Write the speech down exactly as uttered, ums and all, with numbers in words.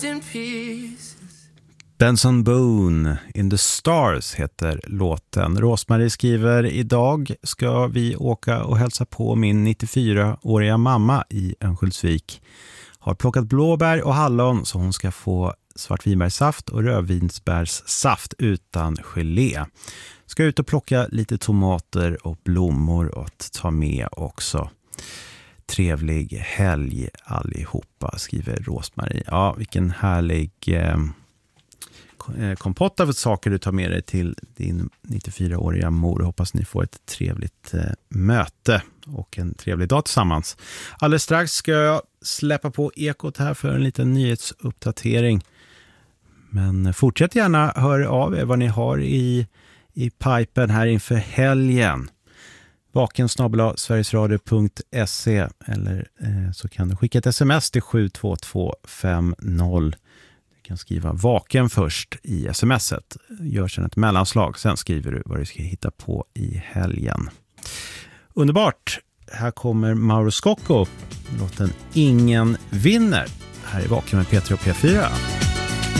In pieces. Benson Boone, In the Stars heter låten. Rosmarie skriver: idag ska vi åka och hälsa på min nittiofyraåriga mamma i Örnsköldsvik. Har plockat blåbär och hallon så hon ska få svartvinbärssaft och rödvinsbärssaft utan gelé. Ska ut och plocka lite tomater och blommor och ta med också. Trevlig helg allihopa, skriver Rosmarie. Ja, vilken härlig eh, kompott av saker du tar med dig till din nittiofyraåriga mor. Hoppas ni får ett trevligt eh, möte och en trevlig dag tillsammans. Alldeles strax ska jag släppa på ekot här för en liten nyhetsuppdatering. Men fortsätt gärna höra av er vad ni har i, i pipen här inför helgen. vaken snabel-a sverigesradio punkt se eller eh, så kan du skicka ett sms till sju två två fem noll. Du kan skriva vaken först i smset. Gör sedan ett mellanslag. Sen skriver du vad du ska hitta på i helgen. Underbart! Här kommer Mauro Scocco. Låten Ingen vinner. Här är Vaken med Peter och P fyra.